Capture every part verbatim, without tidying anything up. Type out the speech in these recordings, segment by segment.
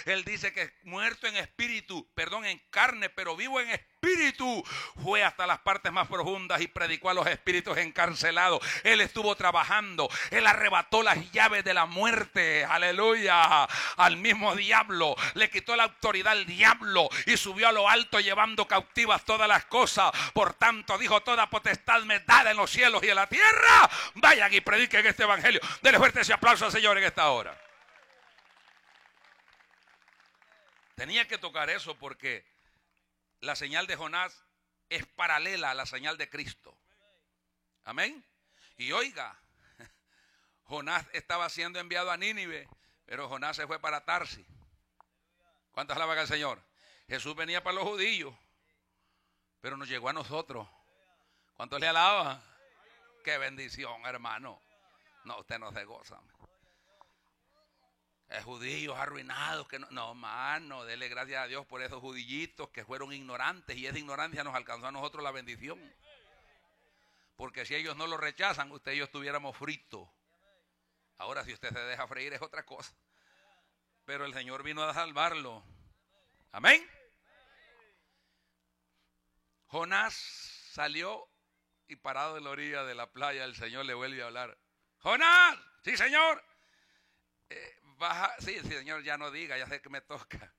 Él dice que muerto en espíritu, perdón, en carne, pero vivo en espíritu, fue hasta las partes más profundas y predicó a los espíritus encarcelados. Él estuvo trabajando, él arrebató las llaves de la muerte, aleluya, al mismo diablo, le quitó la autoridad al diablo y subió a lo alto llevando cautivas todas las cosas. Por tanto dijo: toda potestad me dada en los cielos y en la tierra. Vayan y prediquen este evangelio. Denle fuerte ese aplauso al Señor en esta hora. Tenía que tocar eso porque la señal de Jonás es paralela a la señal de Cristo. Amén. Y oiga, Jonás estaba siendo enviado a Nínive, pero Jonás se fue para Tarsis. ¿Cuántas alaban al Señor? Jesús venía para los judíos, pero nos llegó a nosotros. ¿Cuántos le alaban? Qué bendición, hermano. No, usted no se goza. Es judíos arruinados que no, no, mano, dele gracias a Dios por esos judillitos que fueron ignorantes, y esa ignorancia nos alcanzó a nosotros la bendición. Porque si ellos no lo rechazan, usted y yo estuviéramos fritos. Ahora si usted se deja freír es otra cosa. Pero el Señor vino a salvarlo. Amén. Jonás salió y parado en la orilla de la playa, el Señor le vuelve a hablar. Jonás, sí señor. Eh, Baja, sí, sí, señor, ya no diga, ya sé que me toca.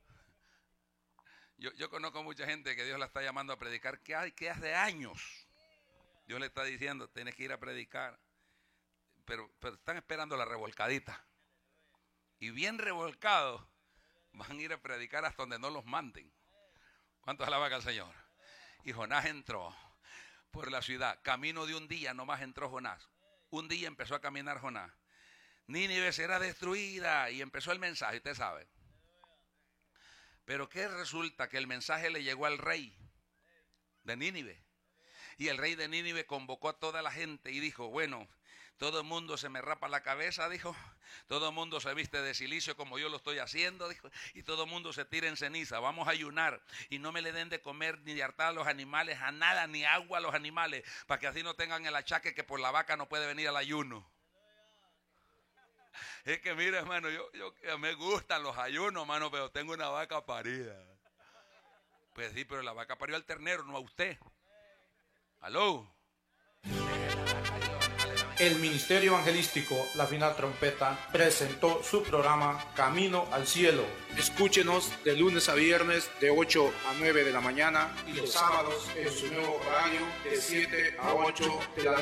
Yo, yo conozco mucha gente que Dios la está llamando a predicar, que, hay, que hace años Dios le está diciendo: tienes que ir a predicar, pero, pero están esperando la revolcadita. Y bien revolcados van a ir a predicar hasta donde no los manden. ¿Cuántos alaban al Señor? Y Jonás entró por la ciudad, camino de un día nomás entró Jonás. Un día empezó a caminar Jonás. Nínive será destruida, y empezó el mensaje, usted sabe. Pero ¿qué resulta? Que el mensaje le llegó al rey de Nínive, y el rey de Nínive convocó a toda la gente y dijo: bueno, todo el mundo se me rapa la cabeza, dijo, todo el mundo se viste de silicio como yo lo estoy haciendo, dijo, y todo el mundo se tira en ceniza. Vamos a ayunar y no me le den de comer ni de hartar a los animales, a nada, ni agua a los animales, para que así no tengan el achaque que por la vaca no puede venir al ayuno. Es que mira, hermano, yo, yo me gustan los ayunos, hermano, pero tengo una vaca parida. Pues sí, pero la vaca parió al ternero, no a usted. ¿Aló? El Ministerio Evangelístico La Final Trompeta presentó su programa Camino al Cielo. Escúchenos de lunes a viernes de ocho a nueve de la mañana y los sábados en su nuevo horario de siete a ocho de la noche.